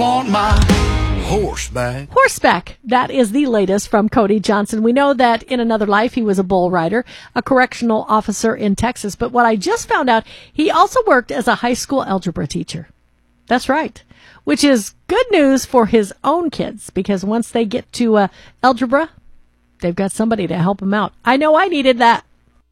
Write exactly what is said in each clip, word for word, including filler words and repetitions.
On my horseback. Horseback. That is the latest from Cody Johnson. We know that in another life he was a bull rider, a correctional officer in Texas. But what I just found out, he also worked as a high school algebra teacher. That's right. Which is good news for his own kids, because once they get to uh, algebra, they've got somebody to help them out. I know I needed that.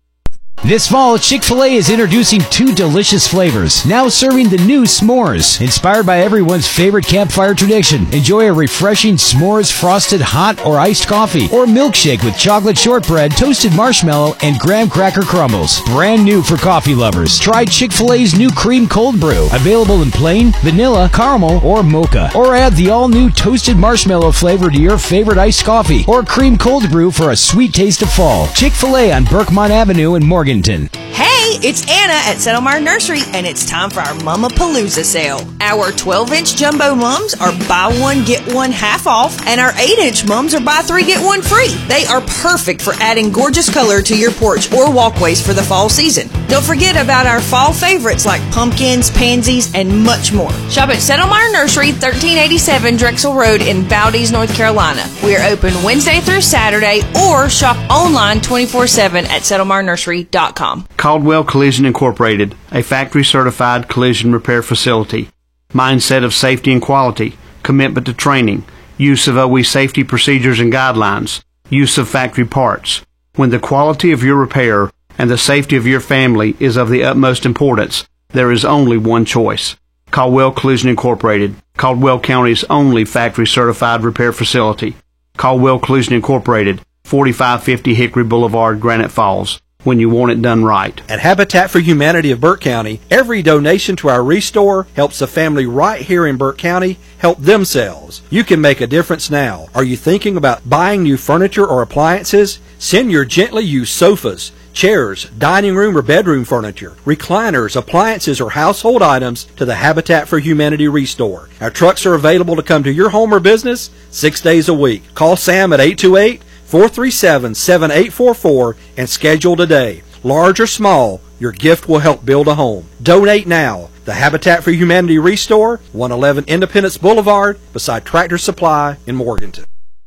This fall, Chick-fil-A is introducing two delicious flavors, now serving the new s'mores. Inspired by everyone's favorite campfire tradition, enjoy a refreshing s'mores frosted hot or iced coffee, or milkshake with chocolate shortbread, toasted marshmallow, and graham cracker crumbles. Brand new for coffee lovers. Try Chick-fil-A's new cream cold brew, available in plain, vanilla, caramel, or mocha. Or add the all-new toasted marshmallow flavor to your favorite iced coffee, or cream cold brew for a sweet taste of fall. Chick-fil-A on Berkmont Avenue in Morgan. Hey, it's Anna at Settlemire Nursery, and it's time for our Mama-Palooza sale. Our twelve-inch jumbo mums are buy one, get one half off, and our eight-inch mums are buy three, get one free. They are perfect for adding gorgeous color to your porch or walkways for the fall season. Don't forget about our fall favorites like pumpkins, pansies, and much more. Shop at Settlemire Nursery, thirteen eighty-seven Drexel Road in Valdez, North Carolina. We are open Wednesday through Saturday, or shop online twenty-four seven at settlemire nursery dot com. Caldwell Collision Incorporated, a factory-certified collision repair facility. Mindset of safety and quality, commitment to training, use of O E safety procedures and guidelines, use of factory parts. When the quality of your repair and the safety of your family is of the utmost importance, there is only one choice. Caldwell Collision Incorporated, Caldwell County's only factory-certified repair facility. Caldwell Collision Incorporated, forty-five fifty Hickory Boulevard, Granite Falls. When you want it done right. At Habitat for Humanity of Burke County, every donation to our Restore helps a family right here in Burke County help themselves. You can make a difference now. Are you thinking about buying new furniture or appliances? Send your gently used sofas, chairs, dining room or bedroom furniture, recliners, appliances, or household items to the Habitat for Humanity Restore. Our trucks are available to come to your home or business six days a week. Call Sam at eight two eight, four three seven, seven eight four four and schedule today. Large or small, your gift will help build a home. Donate now. The Habitat for Humanity Restore, one eleven Independence Boulevard, beside Tractor Supply in Morganton.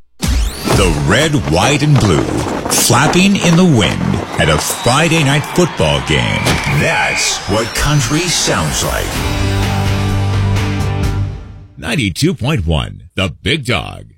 The red, white, and blue, flapping in the wind at a Friday night football game. That's what country sounds like. ninety-two point one, The Big Dog.